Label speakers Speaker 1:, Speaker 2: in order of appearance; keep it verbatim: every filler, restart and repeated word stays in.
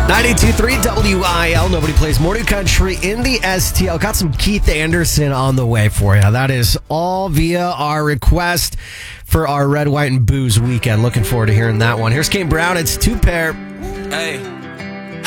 Speaker 1: ninety-two point three W I L. Nobody plays more new country in the S T L. Got some Keith Anderson on the way for you. That is all via our request for our Red, White, and Booze weekend. Looking forward to hearing that one. Here's Kane Brown. It's Two Pair.
Speaker 2: Hey.